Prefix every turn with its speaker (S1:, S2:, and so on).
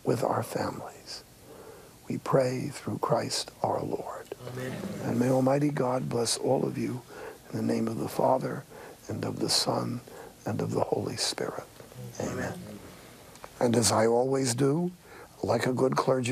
S1: with our families. We pray through Christ our Lord.
S2: Amen.
S1: And may Almighty God bless all of you in the name of the Father, and of the Son, and of the Holy Spirit. Amen. And as I always do, like a good clergyman,